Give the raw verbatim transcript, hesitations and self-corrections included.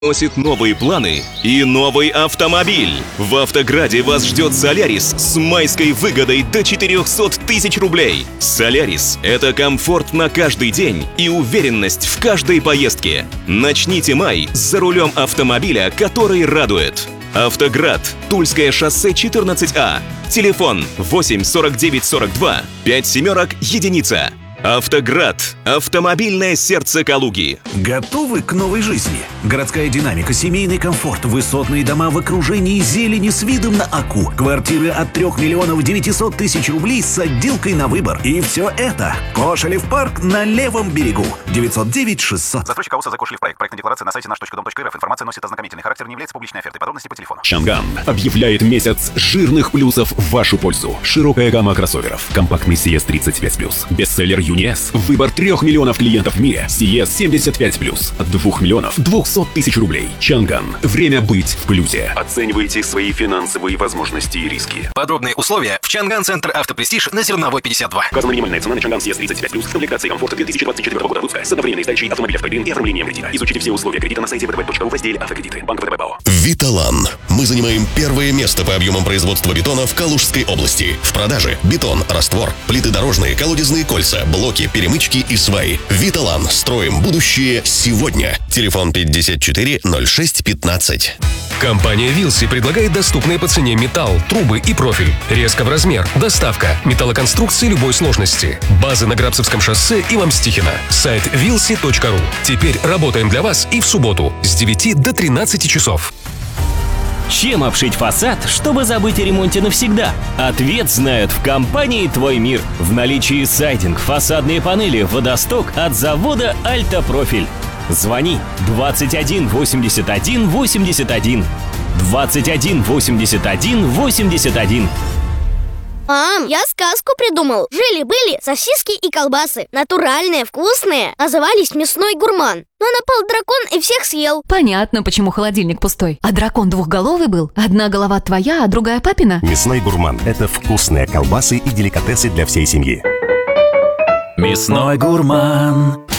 Носит новые планы и новый автомобиль. В Автограде вас ждет Солярис с майской выгодой до четырехсот тысяч рублей. Солярис – это комфорт на каждый день и уверенность в каждой поездке. Начните май за рулем автомобиля, который радует. Автоград, Тульское шоссе четырнадцать А. Телефон восемь сорок девять сорок два пять семерок единица. Автоград. Автомобильное сердце Калуги. Готовы к новой жизни? Городская динамика, семейный комфорт, высотные дома в окружении зелени с видом на Аку, квартиры от трех миллионов девятисот тысяч рублей с отделкой на выбор. И все это Кошелев парк на левом берегу. девятьсот девять шестьсот. Застройщик АО «СОЗ Кошелев проект». Проектная декларация на сайте наш точка дом точка эр эф. Информация носит ознакомительный характер, не является публичной офертой. Подробности по телефону. Чанган объявляет месяц жирных плюсов в вашу пользу. Широкая гамма кроссоверов. Компактный си эс тридцать пять плюс. Бестселлер Юниэс. Выбор трех миллионов клиентов в мире. си эс семьдесят пять плюс. От двух миллионов двухсот тысяч рублей. Чанган. Время быть в плюсе. Оценивайте свои финансовые возможности и риски. Подробные условия в Чанган Центр Автопрестиж на Зерновой пятьдесят два. Указана минимальная цена на Чанган си эс тридцать пять плюс. Комплектация комфорта две тысячи двадцать четвёртого года выпуска с одновременной сдачей автомобиля в кабин и оформлением кредита. Изучите все условия кредита на сайте вэ тэ бэ точка ру в разделе «Автокредиты». Банк вэ тэ бэ БАО. Виталан. Мы занимаем первое место по объемам производства бетона в Калужской области. В продаже бетон, раствор, плиты дорожные, колодезные кольца, блоки, перемычки и сваи. Виталан. Строим будущее сегодня. Телефон пятьдесят четыре ноль шесть пятнадцать. Компания Вилси предлагает доступные по цене металл, трубы и профиль. Резко в размер. Доставка. Металлоконструкции любой сложности. Базы на Грабцевском шоссе и Ломстихина. Сайт вилси точка ру. Теперь работаем для вас и в субботу с девяти до тринадцати часов. Чем обшить фасад, чтобы забыть о ремонте навсегда? Ответ знают в компании «Твой мир». В наличии сайдинг, фасадные панели, водосток от завода «Альтапрофиль». Звони двадцать один восемьдесят один восемьдесят один. двадцать один восемьдесят один восемьдесят один. Мам, я сказку придумал. Жили-были сосиски и колбасы. Натуральные, вкусные. Назывались «Мясной гурман». Но напал дракон и всех съел. Понятно, почему холодильник пустой. А дракон двухголовый был? Одна голова твоя, а другая папина? «Мясной гурман» — это вкусные колбасы и деликатесы для всей семьи. Мясной гурман.